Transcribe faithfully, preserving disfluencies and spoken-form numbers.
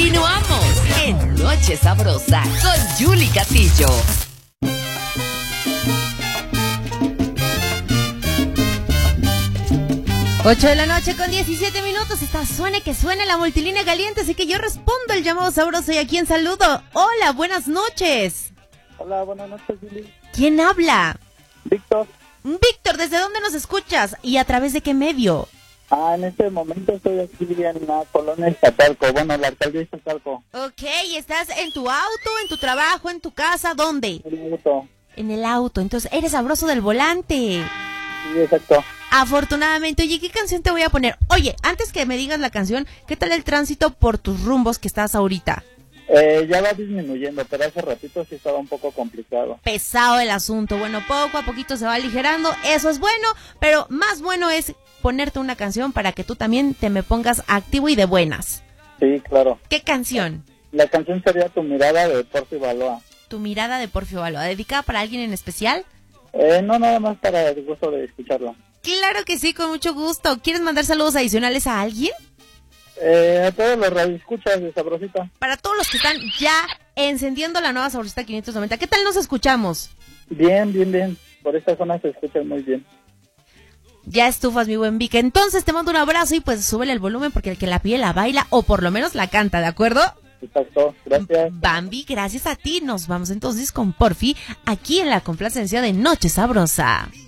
Continuamos en Noche Sabrosa con Julie Castillo. ocho de la noche con diecisiete minutos. Está suene que suene la multilínea caliente, así que yo respondo el llamado sabroso y a quién saludo. Hola, buenas noches. Hola, buenas noches, Julie. ¿Quién habla? Víctor. Víctor, ¿desde dónde nos escuchas? ¿Y a través de qué medio? Ah, en este momento estoy aquí en la colonia Iztacalco, bueno, la alcaldía Iztacalco. Ok, ¿estás en tu auto, en tu trabajo, en tu casa? ¿Dónde? En el auto. En el auto, entonces eres sabroso del volante. Sí, exacto. Afortunadamente, oye, ¿qué canción te voy a poner? Oye, antes que me digas la canción, ¿qué tal el tránsito por tus rumbos que estás ahorita? Eh, ya va disminuyendo, pero hace ratito sí estaba un poco complicado. Pesado el asunto, bueno, poco a poquito se va aligerando, eso es bueno, pero más bueno es ponerte una canción para que tú también te me pongas activo y de buenas. Sí, claro. ¿Qué canción? La canción sería Tu Mirada de Porfi Baloa. Tu Mirada de Porfi Baloa, ¿dedicada para alguien en especial? Eh, no, nada más para el gusto de escucharlo. Claro que sí, con mucho gusto. ¿Quieres mandar saludos adicionales a alguien? Eh, a todos los radioescuchas de Sabrosita. Para todos los que están ya encendiendo la nueva Sabrosita quinientos noventa, ¿qué tal nos escuchamos? Bien, bien, bien. Por esta zona se escucha muy bien. Ya estufas, mi buen Vic. Entonces te mando un abrazo y pues súbele el volumen porque el que la pide la baila o por lo menos la canta, ¿de acuerdo? Exacto, gracias. Bambi, gracias a ti. Nos vamos entonces con Porfi aquí en la complacencia de Noche Sabrosa.